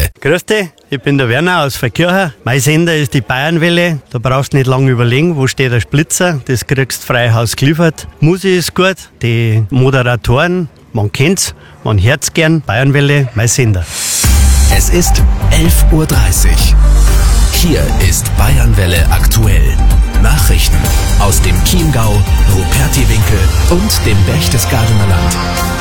Grüß dich, ich bin der Werner aus Verkirchen. Mein Sender ist die Bayernwelle. Da brauchst du nicht lange überlegen, wo steht der Splitzer. Das kriegst du frei Haus geliefert. Musik ist gut, die Moderatoren, man kennt's, man hört's gern. Bayernwelle, mein Sender. Es ist 11.30 Uhr. Hier ist Bayernwelle aktuell. Nachrichten aus dem Chiemgau, Rupertiwinkel und dem Berchtesgadener Land.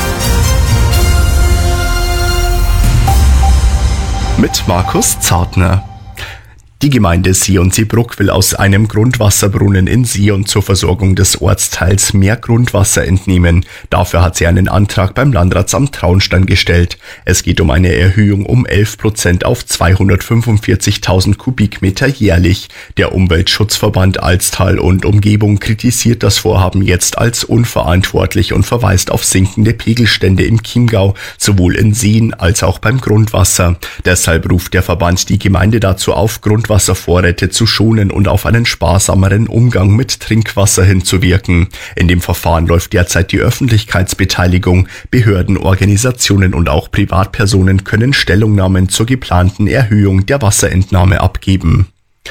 Mit Markus Zartner. Die Gemeinde Sion-Seebruck will aus einem Grundwasserbrunnen in Sion zur Versorgung des Ortsteils mehr Grundwasser entnehmen. Dafür hat sie einen Antrag beim Landratsamt Traunstein gestellt. Es geht um eine Erhöhung um 11% auf 245.000 Kubikmeter jährlich. Der Umweltschutzverband Alstal und Umgebung kritisiert das Vorhaben jetzt als unverantwortlich und verweist auf sinkende Pegelstände im Chiemgau, sowohl in Seen als auch beim Grundwasser. Deshalb ruft der Verband die Gemeinde dazu auf, Grundwasservorräte zu schonen und auf einen sparsameren Umgang mit Trinkwasser hinzuwirken. In dem Verfahren läuft derzeit die Öffentlichkeitsbeteiligung. Behörden, Organisationen und auch Privatpersonen können Stellungnahmen zur geplanten Erhöhung der Wasserentnahme abgeben.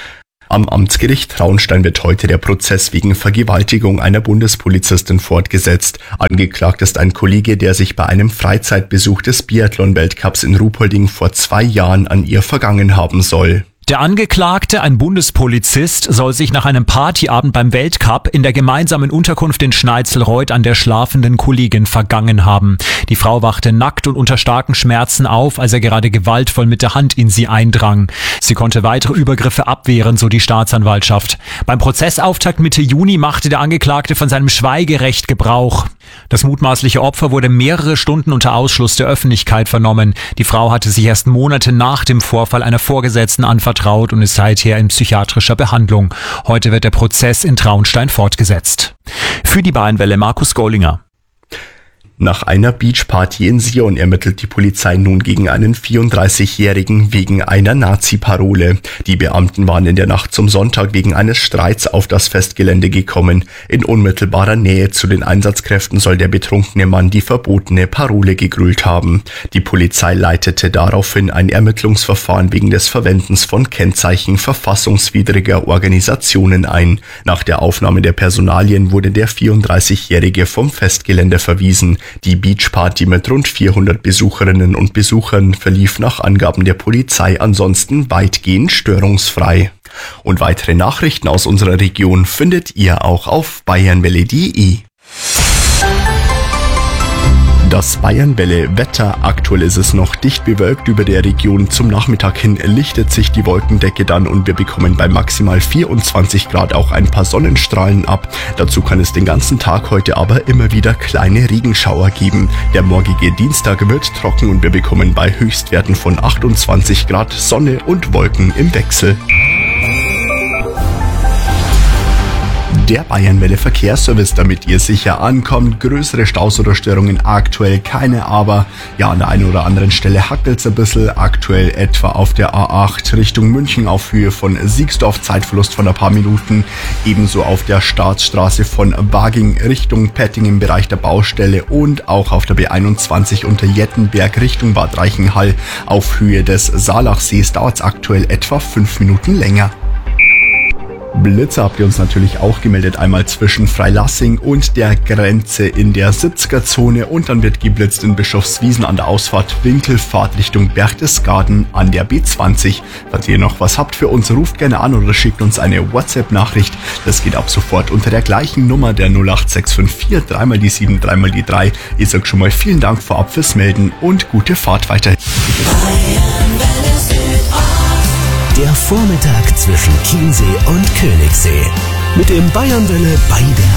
Am Amtsgericht Traunstein wird heute der Prozess wegen Vergewaltigung einer Bundespolizistin fortgesetzt. Angeklagt ist ein Kollege, der sich bei einem Freizeitbesuch des Biathlon-Weltcups in Ruhpolding vor 2 Jahren an ihr vergangen haben soll. Der Angeklagte, ein Bundespolizist, soll sich nach einem Partyabend beim Weltcup in der gemeinsamen Unterkunft in Schneizelreuth an der schlafenden Kollegin vergangen haben. Die Frau wachte nackt und unter starken Schmerzen auf, als er gerade gewaltvoll mit der Hand in sie eindrang. Sie konnte weitere Übergriffe abwehren, so die Staatsanwaltschaft. Beim Prozessauftakt Mitte Juni machte der Angeklagte von seinem Schweigerecht Gebrauch. Das mutmaßliche Opfer wurde mehrere Stunden unter Ausschluss der Öffentlichkeit vernommen. Die Frau hatte sich erst Monate nach dem Vorfall einer Vorgesetzten anvertraut und ist seither in psychiatrischer Behandlung. Heute wird der Prozess in Traunstein fortgesetzt. Für die Bayernwelle Markus Gollinger. Nach einer Beachparty in Sion ermittelt die Polizei nun gegen einen 34-Jährigen wegen einer Nazi-Parole. Die Beamten waren in der Nacht zum Sonntag wegen eines Streits auf das Festgelände gekommen. In unmittelbarer Nähe zu den Einsatzkräften soll der betrunkene Mann die verbotene Parole gegrölt haben. Die Polizei leitete daraufhin ein Ermittlungsverfahren wegen des Verwendens von Kennzeichen verfassungswidriger Organisationen ein. Nach der Aufnahme der Personalien wurde der 34-Jährige vom Festgelände verwiesen. Die Beachparty mit rund 400 Besucherinnen und Besuchern verlief nach Angaben der Polizei ansonsten weitgehend störungsfrei. Und weitere Nachrichten aus unserer Region findet ihr auch auf bayernwelle.de. Das Bayernwelle-Wetter. Aktuell ist es noch dicht bewölkt über der Region. Zum Nachmittag hin lichtet sich die Wolkendecke dann und wir bekommen bei maximal 24 Grad auch ein paar Sonnenstrahlen ab. Dazu kann es den ganzen Tag heute aber immer wieder kleine Regenschauer geben. Der morgige Dienstag wird trocken und wir bekommen bei Höchstwerten von 28 Grad Sonne und Wolken im Wechsel. Der Bayernwelle Verkehrsservice, damit ihr sicher ankommt. Größere Staus oder Störungen aktuell keine, aber ja, an der einen oder anderen Stelle hackelt's ein bisschen. Aktuell etwa auf der A8 Richtung München auf Höhe von Siegsdorf, Zeitverlust von ein paar Minuten. Ebenso auf der Staatsstraße von Waging Richtung Petting im Bereich der Baustelle und auch auf der B21 unter Jettenberg Richtung Bad Reichenhall auf Höhe des Saalachsees dauert's aktuell etwa 5 Minuten länger. Blitze habt ihr uns natürlich auch gemeldet, einmal zwischen Freilassing und der Grenze in der 70er-Zone und dann wird geblitzt in Bischofswiesen an der Ausfahrt Winkelfahrt Richtung Berchtesgaden an der B20. Falls ihr noch was habt für uns, ruft gerne an oder schickt uns eine WhatsApp-Nachricht. Das geht ab sofort unter der gleichen Nummer, der 08654 3 die 7 3 die 3. Ich sag schon mal vielen Dank vorab fürs Melden und gute Fahrt weiterhin. Der Vormittag zwischen Chiemsee und Königssee. Mit dem Bayernwelle bei der